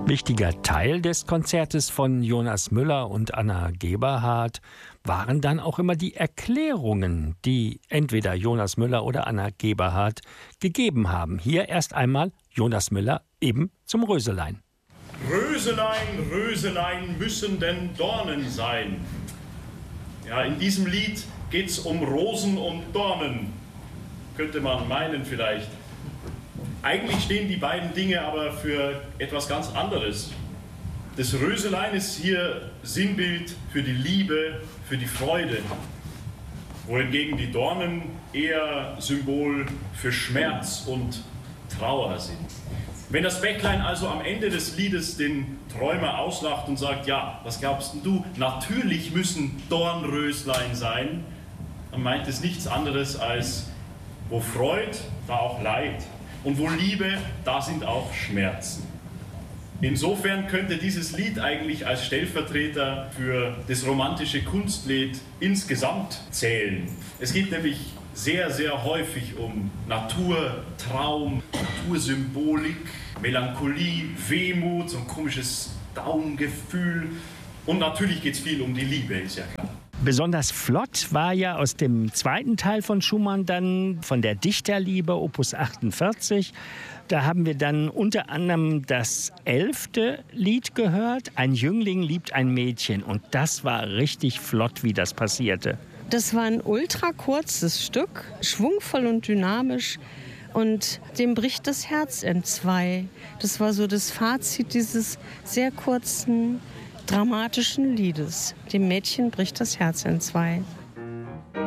Wichtiger Teil des Konzertes von Jonas Müller und Anna Geberhardt waren dann auch immer die Erklärungen, die entweder Jonas Müller oder Anna Geberhardt gegeben haben. Hier erst einmal Jonas Müller eben zum Röselein. Röselein, Röselein, müssen denn Dornen sein? Ja, in diesem Lied geht's um Rosen und Dornen, könnte man meinen vielleicht. Eigentlich stehen die beiden Dinge aber für etwas ganz anderes. Das Röselein ist hier Sinnbild für die Liebe, für die Freude, wohingegen die Dornen eher Symbol für Schmerz und Trauer sind. Wenn das Bäcklein also am Ende des Liedes den Träumer auslacht und sagt, ja, was glaubst denn du, natürlich müssen Dornröslein sein, dann meint es nichts anderes als, wo Freud, da auch Leid. Und wo Liebe, da sind auch Schmerzen. Insofern könnte dieses Lied eigentlich als Stellvertreter für das romantische Kunstlied insgesamt zählen. Es geht nämlich sehr, sehr häufig um Naturtraum, Natursymbolik, Melancholie, Wehmut, so ein komisches Daumengefühl. Und natürlich geht es viel um die Liebe, ist ja klar. Besonders flott war ja aus dem zweiten Teil von Schumann dann, von der Dichterliebe, Opus 48. Da haben wir dann unter anderem das 11. Lied gehört, Ein Jüngling liebt ein Mädchen. Und das war richtig flott, wie das passierte. Das war ein ultra kurzes Stück, schwungvoll und dynamisch. Und dem bricht das Herz entzwei. Das war so das Fazit dieses sehr kurzen, dramatischen Liedes. Dem Mädchen bricht das Herz entzwei.